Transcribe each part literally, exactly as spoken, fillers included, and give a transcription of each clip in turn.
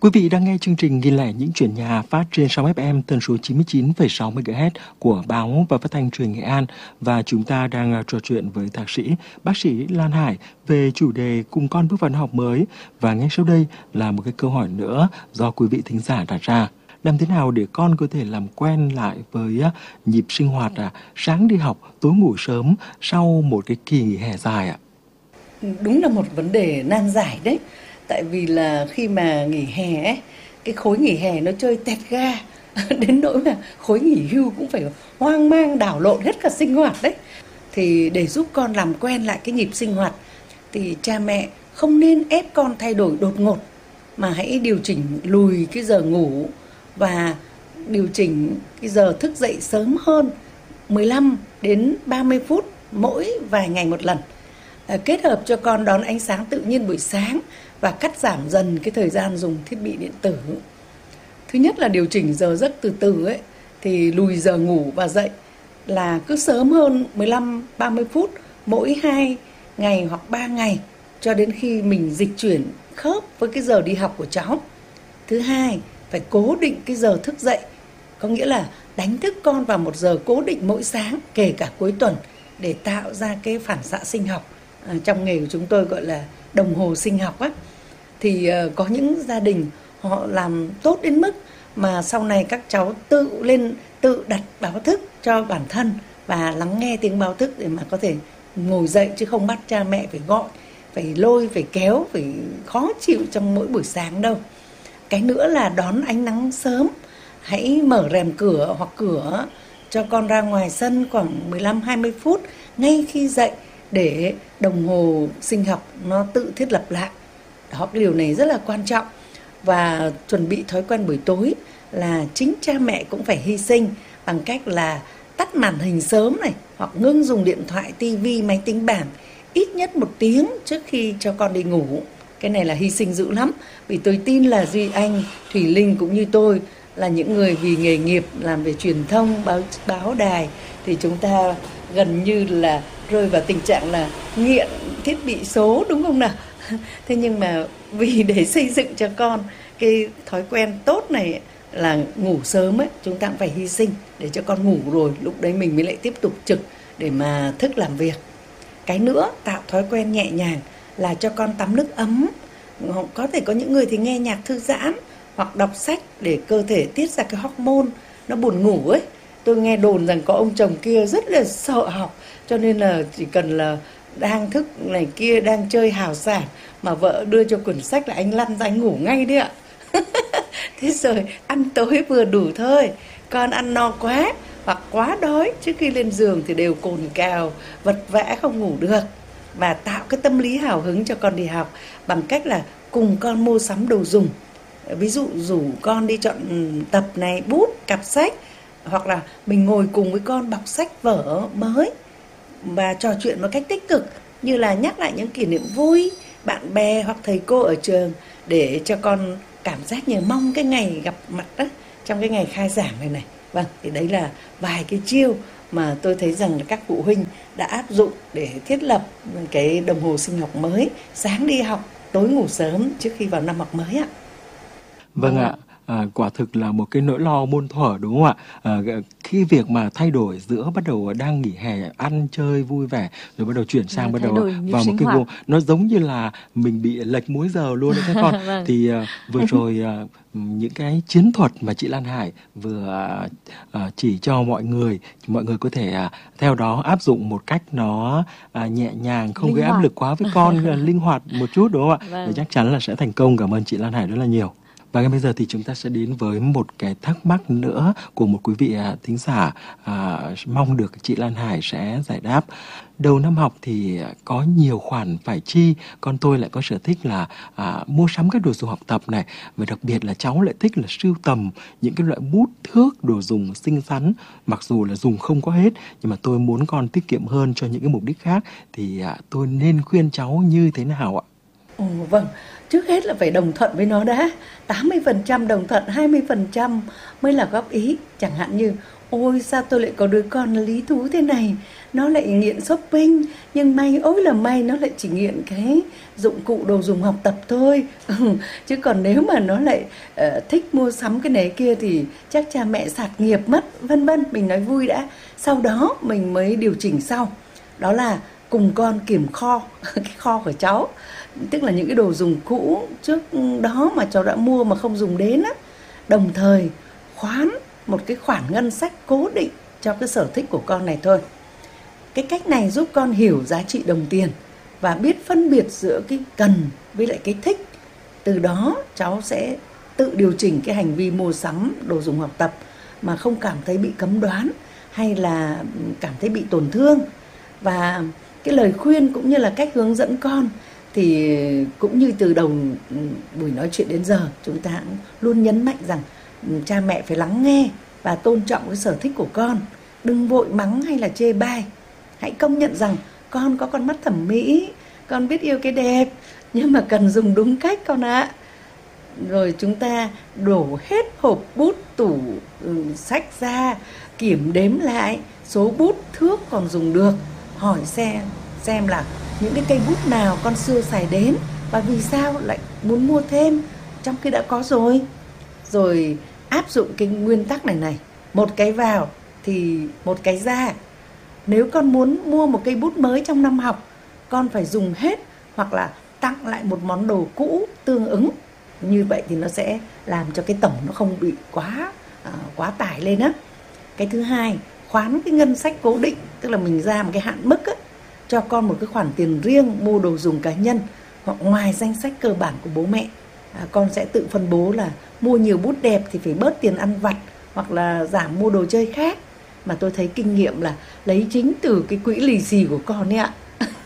Quý vị đang nghe chương trình Ghi lẻ những chuyện nhà phát trên sóng ép em tần số chín mươi chín phẩy sáu mê ga héc của Báo và Phát thanh Truyền Nghệ An, và chúng ta đang trò chuyện với thạc sĩ bác sĩ Lan Hải về chủ đề cùng con bước vào năm học mới. Và ngay sau đây là một cái câu hỏi nữa do quý vị thính giả đặt ra: làm thế nào để con có thể làm quen lại với nhịp sinh hoạt à, sáng đi học, tối ngủ sớm sau một cái kỳ nghỉ hè dài ạ? Đúng là một vấn đề nan giải đấy. Tại vì là khi mà nghỉ hè ấy, cái khối nghỉ hè nó chơi tẹt ga đến nỗi mà khối nghỉ hưu cũng phải hoang mang đảo lộn hết cả sinh hoạt đấy. Thì để giúp con làm quen lại cái nhịp sinh hoạt thì cha mẹ không nên ép con thay đổi đột ngột, mà hãy điều chỉnh lùi cái giờ ngủ và điều chỉnh cái giờ thức dậy sớm hơn mười lăm đến ba mươi phút mỗi vài ngày một lần. Kết hợp cho con đón ánh sáng tự nhiên buổi sáng và cắt giảm dần cái thời gian dùng thiết bị điện tử. Thứ nhất là điều chỉnh giờ giấc từ từ ấy, thì lùi giờ ngủ và dậy là cứ sớm hơn mười lăm ba mươi phút mỗi hai ngày hoặc ba ngày cho đến khi mình dịch chuyển khớp với cái giờ đi học của cháu. Thứ hai, phải cố định cái giờ thức dậy, có nghĩa là đánh thức con vào một giờ cố định mỗi sáng, kể cả cuối tuần, để tạo ra cái phản xạ sinh học. À, trong nghề của chúng tôi gọi là đồng hồ sinh học á. Thì uh, có những gia đình họ làm tốt đến mức mà sau này các cháu tự lên tự đặt báo thức cho bản thân và lắng nghe tiếng báo thức để mà có thể ngồi dậy, chứ không bắt cha mẹ phải gọi, phải lôi, phải kéo, phải khó chịu trong mỗi buổi sáng đâu. Cái nữa là đón ánh nắng sớm. Hãy mở rèm cửa hoặc cửa cho con ra ngoài sân khoảng mười lăm hai mươi phút ngay khi dậy, để đồng hồ sinh học nó tự thiết lập lại. Đó, cái điều này rất là quan trọng. Và chuẩn bị thói quen buổi tối là chính cha mẹ cũng phải hy sinh bằng cách là tắt màn hình sớm này, hoặc ngưng dùng điện thoại, tivi, máy tính bảng ít nhất một tiếng trước khi cho con đi ngủ. Cái này là hy sinh dữ lắm, vì tôi tin là Duy Anh, Thùy Linh cũng như tôi là những người vì nghề nghiệp làm về truyền thông, báo, báo đài, thì chúng ta gần như là rơi vào tình trạng là nghiện thiết bị số, đúng không nào? Thế nhưng mà vì để xây dựng cho con cái thói quen tốt này là ngủ sớm ấy, chúng ta cũng phải hy sinh để cho con ngủ rồi, lúc đấy mình mới lại tiếp tục trực để mà thức làm việc. Cái nữa, tạo thói quen nhẹ nhàng là cho con tắm nước ấm. Có thể có những người thì nghe nhạc thư giãn hoặc đọc sách để cơ thể tiết ra cái hormone nó buồn ngủ ấy. Tôi nghe đồn rằng có ông chồng kia rất là sợ học, cho nên là chỉ cần là đang thức này kia, đang chơi hào sảng mà vợ đưa cho quyển sách là anh lăn ra anh ngủ ngay đấy ạ. Thế rồi ăn tối vừa đủ thôi, con ăn no quá hoặc quá đói trước khi lên giường thì đều cồn cào, vật vã không ngủ được. Và tạo cái tâm lý hào hứng cho con đi học bằng cách là cùng con mua sắm đồ dùng. Ví dụ rủ con đi chọn tập này, bút, cặp sách, hoặc là mình ngồi cùng với con bọc sách vở mới và trò chuyện một cách tích cực, như là nhắc lại những kỷ niệm vui, bạn bè hoặc thầy cô ở trường, để cho con cảm giác như mong cái ngày gặp mặt đó, trong cái ngày khai giảng này này. Vâng, thì đấy là vài cái chiêu mà tôi thấy rằng là các phụ huynh đã áp dụng để thiết lập cái đồng hồ sinh học mới, sáng đi học, tối ngủ sớm trước khi vào năm học mới ạ. Vâng ạ. À, quả thực là một cái nỗi lo muôn thuở, đúng không ạ? À, khi việc mà thay đổi giữa bắt đầu đang nghỉ hè ăn chơi vui vẻ rồi bắt đầu chuyển sang à, bắt đầu vào một cái vùng, nó giống như là mình bị lệch múi giờ luôn đấy các con. Vâng. Thì uh, vừa rồi uh, những cái chiến thuật mà chị Lan Hải vừa uh, chỉ cho mọi người, mọi người có thể uh, theo đó áp dụng một cách nó uh, nhẹ nhàng, không gây áp lực quá với con, linh hoạt một chút, đúng không ạ? Vâng. Và chắc chắn là sẽ thành công. Cảm ơn chị Lan Hải rất là nhiều. Và ngay bây giờ thì chúng ta sẽ đến với một cái thắc mắc nữa của một quý vị à, thính giả à, mong được chị Lan Hải sẽ giải đáp. Đầu năm học thì có nhiều khoản phải chi, con tôi lại có sở thích là à, mua sắm các đồ dùng học tập này, và đặc biệt là cháu lại thích là sưu tầm những cái loại bút, thước, đồ dùng xinh xắn, mặc dù là dùng không có hết, nhưng mà tôi muốn con tiết kiệm hơn cho những cái mục đích khác, thì à, tôi nên khuyên cháu như thế nào ạ? Ồ, vâng, trước hết là phải đồng thuận với nó đã. tám mươi phần trăm đồng thuận, hai mươi phần trăm mới là góp ý. Chẳng hạn như, ôi sao tôi lại có đứa con lý thú thế này, nó lại nghiện shopping, nhưng may ối là may nó lại chỉ nghiện cái dụng cụ đồ dùng học tập thôi. Chứ còn nếu mà nó lại uh, thích mua sắm cái này kia thì chắc cha mẹ sạt nghiệp mất, vân vân. Mình nói vui đã, sau đó mình mới điều chỉnh sau. Đó là cùng con kiểm kho, cái kho của cháu, tức là những cái đồ dùng cũ trước đó mà cháu đã mua mà không dùng đến á, đồng thời khoán một cái khoản ngân sách cố định cho cái sở thích của con này thôi. Cái cách này giúp con hiểu giá trị đồng tiền và biết phân biệt giữa cái cần với lại cái thích. Từ đó cháu sẽ tự điều chỉnh cái hành vi mua sắm đồ dùng học tập mà không cảm thấy bị cấm đoán hay là cảm thấy bị tổn thương. Và cái lời khuyên cũng như là cách hướng dẫn con thì cũng như từ đầu buổi nói chuyện đến giờ, chúng ta cũng luôn nhấn mạnh rằng cha mẹ phải lắng nghe và tôn trọng cái sở thích của con. Đừng vội mắng hay là chê bai. Hãy công nhận rằng con có con mắt thẩm mỹ, con biết yêu cái đẹp, nhưng mà cần dùng đúng cách con ạ. Rồi chúng ta đổ hết hộp bút, tủ sách ra, kiểm đếm lại số bút thước còn dùng được, hỏi xem xem là những cái cây bút nào con xưa xài đến và vì sao lại muốn mua thêm trong khi đã có rồi. Rồi áp dụng cái nguyên tắc này này, một cái vào thì một cái ra. Nếu con muốn mua một cây bút mới trong năm học, con phải dùng hết hoặc là tặng lại một món đồ cũ tương ứng. Như vậy thì nó sẽ làm cho cái tổng nó không bị quá uh, quá tải lên á. Cái thứ hai, khoán cái ngân sách cố định, tức là mình ra một cái hạn mức á, cho con một cái khoản tiền riêng mua đồ dùng cá nhân hoặc ngoài danh sách cơ bản của bố mẹ. À, con sẽ tự phân bố là mua nhiều bút đẹp thì phải bớt tiền ăn vặt hoặc là giảm mua đồ chơi khác. Mà tôi thấy kinh nghiệm là lấy chính từ cái quỹ lì xì của con ấy ạ.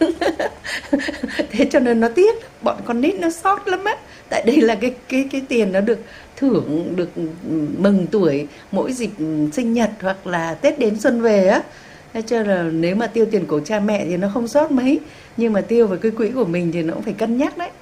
Thế cho nên nó tiếc, bọn con nít nó sót lắm á. Tại đây là cái cái cái tiền nó được thưởng, được mừng tuổi mỗi dịp sinh nhật hoặc là Tết đến xuân về á. Thế cho là nếu mà tiêu tiền của cha mẹ thì nó không sót mấy, nhưng mà tiêu vào cái quỹ của mình thì nó cũng phải cân nhắc đấy.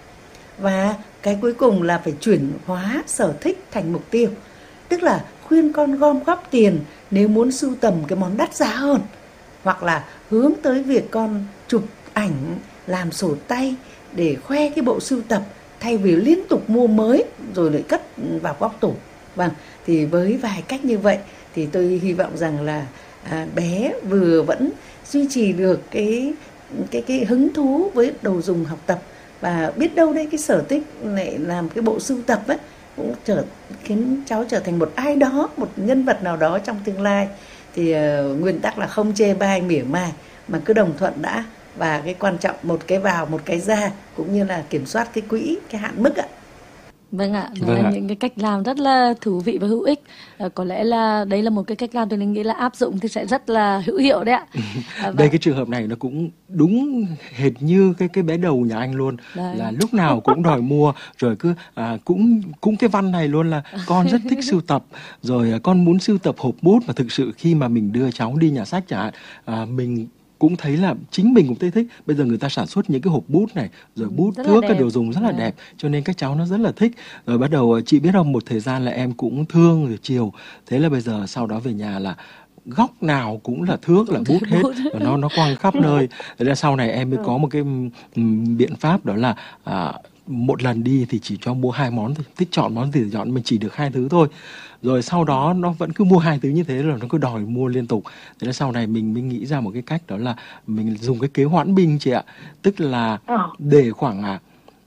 Và cái cuối cùng là phải chuyển hóa sở thích thành mục tiêu. Tức là khuyên con gom góp tiền nếu muốn sưu tầm cái món đắt giá hơn, hoặc là hướng tới việc con chụp ảnh, làm sổ tay để khoe cái bộ sưu tập thay vì liên tục mua mới rồi lại cất vào góc tủ. Vâng, thì với vài cách như vậy thì tôi hy vọng rằng là à, bé vừa vẫn duy trì được cái cái cái hứng thú với đồ dùng học tập, và biết đâu đây cái sở thích này làm cái bộ sưu tập ấy cũng trở khiến cháu trở thành một ai đó, một nhân vật nào đó trong tương lai. Thì uh, nguyên tắc là không chê bai mỉa mai mà cứ đồng thuận đã, và cái quan trọng một cái vào một cái ra, cũng như là kiểm soát cái quỹ, cái hạn mức ạ. Vâng ạ, đó Vâng là ạ. những cái cách làm rất là thú vị và hữu ích. À, có lẽ là đây là một cái cách làm tôi nghĩ là áp dụng thì sẽ rất là hữu hiệu đấy ạ. À, Đây cái trường hợp này nó cũng đúng hệt như cái cái bé đầu nhà anh luôn. Đấy. Là lúc nào cũng đòi mua, rồi cứ à, cũng cũng cái văn này luôn là con rất thích sưu tập, rồi à, con muốn sưu tập hộp bút, mà thực sự khi mà mình đưa cháu đi nhà sách chẳng hạn, à, mình cũng thấy là chính mình cũng thấy thích. Bây giờ người ta sản xuất những cái hộp bút này, rồi bút thước, cái đồ dùng rất là đẹp, cho nên các cháu nó rất là thích. Rồi bắt đầu chị biết không, một thời gian là em cũng thương rồi chiều, thế là bây giờ sau đó về nhà là góc nào cũng là thước, là bút hết, và nó nó quăng khắp nơi. Thế là sau này em mới có một cái um, biện pháp, đó là à, một lần đi thì chỉ cho mua hai món thôi, thích chọn món gì thì chọn, mình chỉ được hai thứ thôi. Rồi sau đó nó vẫn cứ mua hai thứ như thế, rồi nó cứ đòi mua liên tục. Thế là sau này mình mới nghĩ ra một cái cách, đó là mình dùng cái kế hoãn binh chị ạ. Tức là để khoảng à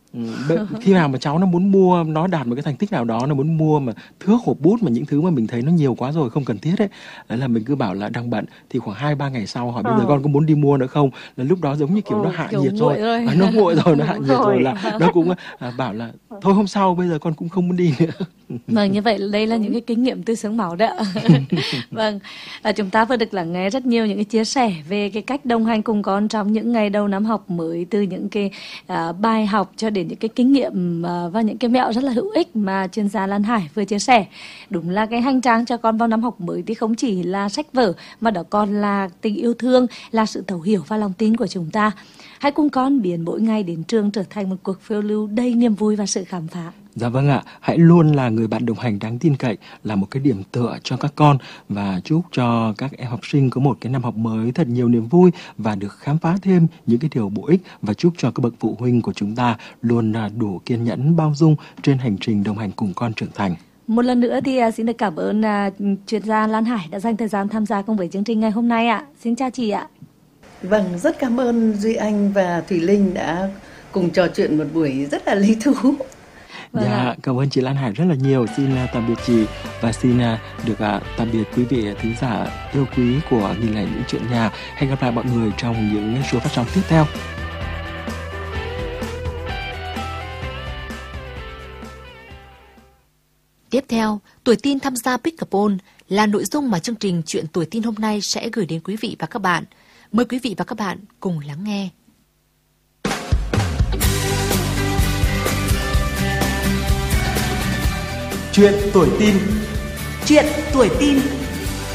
khi nào mà cháu nó muốn mua, nó đạt một cái thành tích nào đó, nó muốn mua mà thước, hộp bút, mà những thứ mà mình thấy nó nhiều quá rồi không cần thiết ấy, đấy là mình cứ bảo là đang bận, thì khoảng hai ba ngày sau hỏi bây giờ con có muốn đi mua nữa không, là lúc đó giống như kiểu nó hạ nhiệt rồi, rồi. À, nó nguội rồi, nó hạ nhiệt rồi là nó cũng à, bảo là thôi hôm sau, bây giờ con cũng không muốn đi nữa. Vâng, như vậy đây là những cái kinh nghiệm từ xương máu đấy ạ. Vâng, à, chúng ta vừa được lắng nghe rất nhiều những cái chia sẻ về cái cách đồng hành cùng con trong những ngày đầu năm học mới, từ những cái à, bài học cho đến những cái kinh nghiệm à, và những cái mẹo rất là hữu ích mà chuyên gia Lan Hải vừa chia sẻ. Đúng là cái hành trang cho con vào năm học mới thì không chỉ là sách vở, mà đó còn là tình yêu thương, là sự thấu hiểu và lòng tin của chúng ta. Hãy cùng con biến mỗi ngày đến trường trở thành một cuộc phiêu lưu đầy niềm vui và sự khám phá. Dạ vâng ạ, hãy luôn là người bạn đồng hành đáng tin cậy, là một cái điểm tựa cho các con, và chúc cho các em học sinh có một cái năm học mới thật nhiều niềm vui và được khám phá thêm những cái điều bổ ích, và chúc cho các bậc phụ huynh của chúng ta luôn đủ kiên nhẫn, bao dung trên hành trình đồng hành cùng con trưởng thành. Một lần nữa thì xin được cảm ơn uh, chuyên gia Lan Hải đã dành thời gian tham gia cùng với chương trình ngày hôm nay ạ. Xin chào chị ạ. Vâng, rất cảm ơn Duy Anh và Thùy Linh đã cùng trò chuyện một buổi rất là lý thú. Vâng Dạ, ạ. cảm ơn chị Lan Hải rất là nhiều. Xin uh, tạm biệt chị, và xin uh, được uh, tạm biệt quý vị thính giả yêu quý của Nghìn Lẻ Những Chuyện Nhà. Hẹn gặp lại mọi người trong những số phát sóng tiếp theo. Tiếp theo, Tuổi Tin tham gia Pick Up On là nội dung mà chương trình Chuyện Tuổi Tin hôm nay sẽ gửi đến quý vị và các bạn. Mời quý vị và các bạn cùng lắng nghe. Chuyện Tuổi Tin. Chuyện Tuổi Tin.